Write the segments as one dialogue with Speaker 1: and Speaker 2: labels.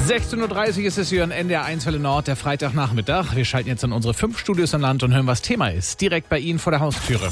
Speaker 1: 16.30 Uhr ist es hier in NDR 1 Welle Nord, der Freitagnachmittag. Wir schalten jetzt in unsere 5 Studios im Land und hören, was Thema ist. Direkt bei Ihnen vor der Haustüre.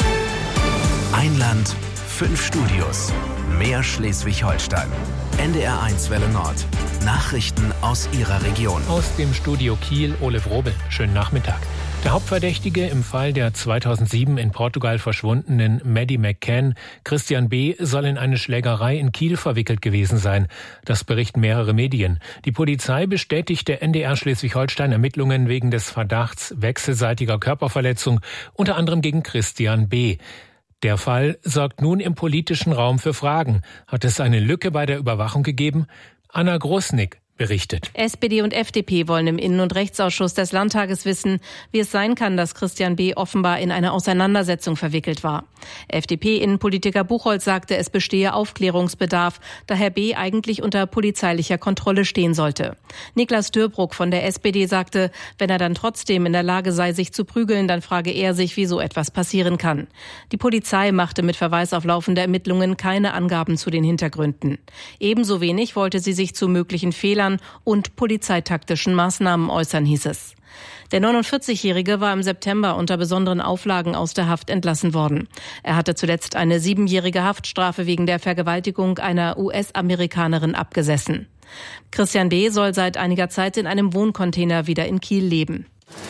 Speaker 2: Ein Land, 5 Studios. Mehr Schleswig-Holstein. NDR 1 Welle Nord. Nachrichten aus Ihrer Region.
Speaker 3: Aus dem Studio Kiel, Olaf Robel. Schönen Nachmittag. Der Hauptverdächtige im Fall der 2007 in Portugal verschwundenen Maddie McCann, Christian B., soll in eine Schlägerei in Kiel verwickelt gewesen sein. Das berichten mehrere Medien. Die Polizei bestätigte NDR Schleswig-Holstein Ermittlungen wegen des Verdachts wechselseitiger Körperverletzung, unter anderem gegen Christian B. Der Fall sorgt nun im politischen Raum für Fragen. Hat es eine Lücke bei der Überwachung gegeben? Anna Grosnick berichtet.
Speaker 4: SPD und FDP wollen im Innen- und Rechtsausschuss des Landtages wissen, wie es sein kann, dass Christian B. offenbar in eine Auseinandersetzung verwickelt war. FDP-Innenpolitiker Buchholz sagte, es bestehe Aufklärungsbedarf, da Herr B. eigentlich unter polizeilicher Kontrolle stehen sollte. Niklas Dörbruck von der SPD sagte, wenn er dann trotzdem in der Lage sei, sich zu prügeln, dann frage er sich, wie so etwas passieren kann. Die Polizei machte mit Verweis auf laufende Ermittlungen keine Angaben zu den Hintergründen. Ebenso wenig wollte sie sich zu möglichen Fehlern und polizeitaktischen Maßnahmen äußern, hieß es. Der 49-Jährige war im September unter besonderen Auflagen aus der Haft entlassen worden. Er hatte zuletzt eine 7-jährige Haftstrafe wegen der Vergewaltigung einer US-Amerikanerin abgesessen. Christian B. soll seit einiger Zeit in einem Wohncontainer wieder in Kiel leben.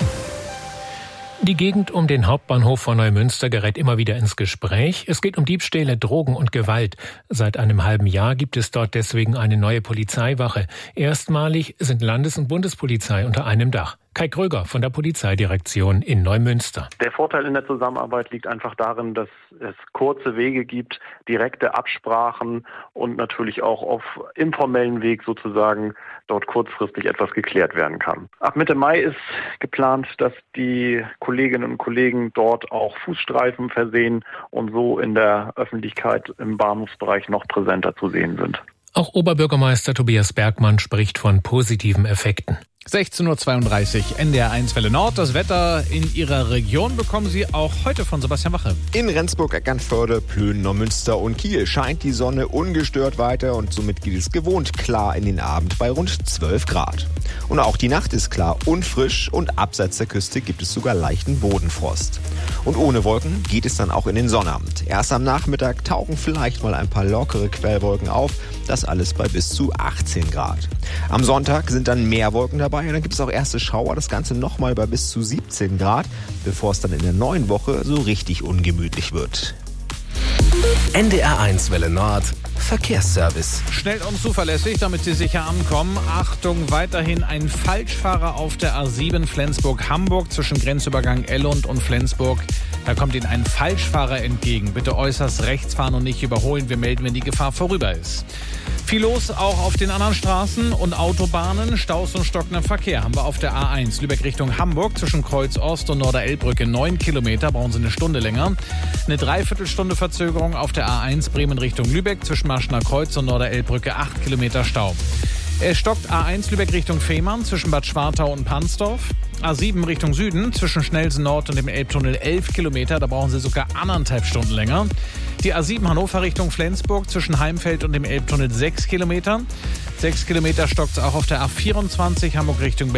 Speaker 3: Die Gegend um den Hauptbahnhof von Neumünster gerät immer wieder ins Gespräch. Es geht um Diebstähle, Drogen und Gewalt. Seit einem halben Jahr gibt es dort deswegen eine neue Polizeiwache. Erstmalig sind Landes- und Bundespolizei unter einem Dach. Kai Kröger von der Polizeidirektion in Neumünster.
Speaker 5: Der Vorteil in der Zusammenarbeit liegt einfach darin, dass es kurze Wege gibt, direkte Absprachen und natürlich auch auf informellen Weg sozusagen dort kurzfristig etwas geklärt werden kann. Ab Mitte Mai ist geplant, dass die Kolleginnen und Kollegen dort auch Fußstreifen versehen und so in der Öffentlichkeit im Bahnhofsbereich noch präsenter zu sehen sind.
Speaker 3: Auch Oberbürgermeister Tobias Bergmann spricht von positiven Effekten.
Speaker 1: 16.32 Uhr, NDR 1 Welle Nord. Das Wetter in Ihrer Region bekommen Sie auch heute von Sebastian Wache.
Speaker 6: In Rendsburg, Eckernförde, Plön, Neumünster und Kiel scheint die Sonne ungestört weiter und somit geht es gewohnt klar in den Abend bei rund 12 Grad. Und auch die Nacht ist klar und frisch und abseits der Küste gibt es sogar leichten Bodenfrost. Und ohne Wolken geht es dann auch in den Sonnabend. Erst am Nachmittag tauchen vielleicht mal ein paar lockere Quellwolken auf, das alles bei bis zu 18 Grad. Am Sonntag sind dann mehr Wolken dabei. Und dann gibt es auch erste Schauer, das Ganze nochmal bei bis zu 17 Grad, bevor es dann in der neuen Woche so richtig ungemütlich wird.
Speaker 2: NDR 1 Welle Nord, Verkehrsservice.
Speaker 1: Schnell und zuverlässig, damit Sie sicher ankommen. Achtung, weiterhin ein Falschfahrer auf der A7 Flensburg-Hamburg zwischen Grenzübergang Ellund und Flensburg. Da kommt Ihnen ein Falschfahrer entgegen. Bitte äußerst rechts fahren und nicht überholen. Wir melden, wenn die Gefahr vorüber ist. Viel los auch auf den anderen Straßen und Autobahnen. Staus und stockender Verkehr haben wir auf der A1 Lübeck Richtung Hamburg zwischen Kreuz Ost und Norderelbbrücke 9 Kilometer, brauchen Sie eine Stunde länger. Eine Dreiviertelstunde Verzögerung auf der A1 Bremen Richtung Lübeck zwischen Marschner Kreuz und Norderelbbrücke 8 Kilometer Stau. Es stockt A1 Lübeck Richtung Fehmarn zwischen Bad Schwartau und Pansdorf. A7 Richtung Süden zwischen Schnelsen Nord und dem Elbtunnel 11 Kilometer, da brauchen Sie sogar 1,5 Stunden länger. Die A7 Hannover Richtung Flensburg zwischen Heimfeld und dem Elbtunnel 6 Kilometer. 6 Kilometer stockt es auch auf der A24 Hamburg Richtung Berlin.